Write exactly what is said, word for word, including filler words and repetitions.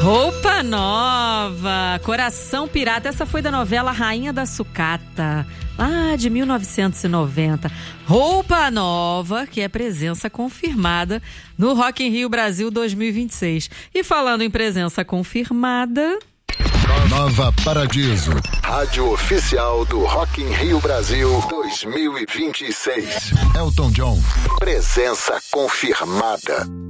Roupa Nova, Coração Pirata, essa foi da novela Rainha da Sucata, lá de mil novecentos e noventa. Roupa Nova, que é presença confirmada no Rock in Rio Brasil dois mil e vinte e seis. E falando em presença confirmada... Nova Paradiso, rádio oficial do Rock in Rio Brasil dois mil e vinte e seis. Elton John, presença confirmada.